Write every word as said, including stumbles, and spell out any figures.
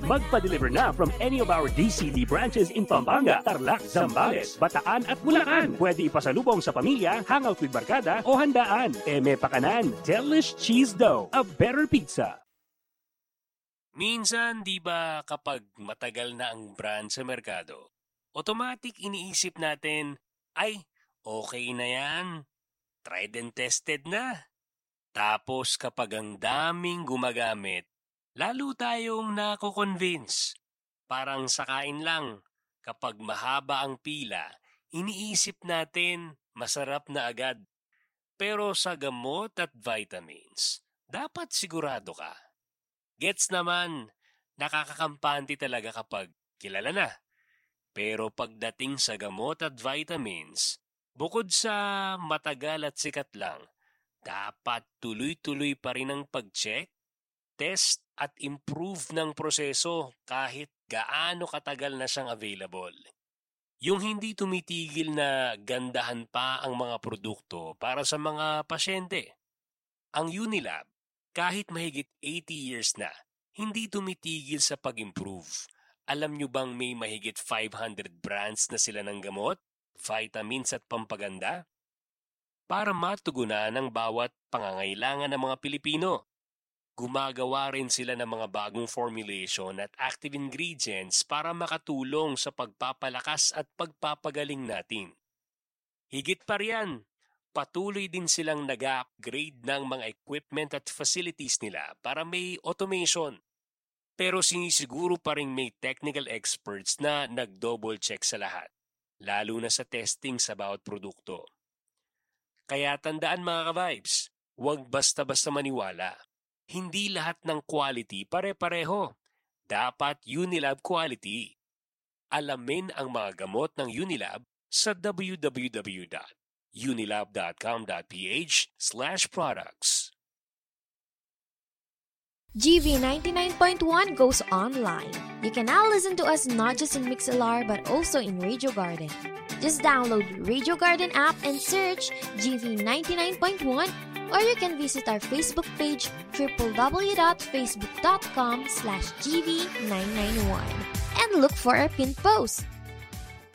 Magpa-deliver na from any of our D C D branches in Pampanga, Tarlac, Zambales, Bataan at Bulacan. Pwede ipasalubong sa pamilya, hangout with barkada o handaan. Eme Pakanan, Delish Cheese Dough, a better pizza. Minsan, di ba kapag matagal na ang brand sa merkado, automatic iniisip natin, ay, okay na yan. Tried and tested na. Tapos kapag ang daming gumagamit, lalo tayong nako-convince. Parang sakain lang. Kapag mahaba ang pila, iniisip natin masarap na agad. Pero sa gamot at vitamins, dapat sigurado ka. Gets naman, nakakakampante talaga kapag kilala na. Pero pagdating sa gamot at vitamins, bukod sa matagal at sikat lang, dapat tuloy-tuloy pa rin ang pag-check, test at improve ng proseso kahit gaano katagal na siyang available. Yung hindi tumitigil na gandahan pa ang mga produkto para sa mga pasyente. Ang Unilab, kahit mahigit eighty years na, hindi tumitigil sa pag-improve. Alam nyo bang may mahigit five hundred brands na sila ng gamot, vitamins at pampaganda? Para matugunan ang bawat pangangailangan ng mga Pilipino. Gumagawa rin sila ng mga bagong formulation at active ingredients para makatulong sa pagpapalakas at pagpapagaling natin. Higit pa riyan, patuloy din silang nag-upgrade ng mga equipment at facilities nila para may automation. Pero sinisiguro pa rin may technical experts na nag-double check sa lahat, lalo na sa testing sa bawat produkto. Kaya tandaan mga ka-vibes, huwag basta-basta maniwala. Hindi lahat ng quality pare-pareho. Dapat Unilab quality. Alamin ang mga gamot ng Unilab sa w w w dot unilab dot com dot p h slash products. G V ninety-nine point one goes online. You can now listen to us not just in Mixlr but also in Radio Garden. Just download the Radio Garden app and search G V ninety-nine point one, or you can visit our Facebook page w w w dot facebook dot com slash G V nine nine one and look for our pinned post.